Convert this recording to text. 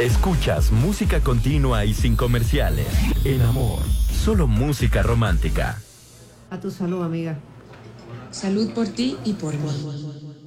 Escuchas música continua y sin comerciales. En Amor, solo música romántica. A tu salud, amiga. Salud por ti y por mí.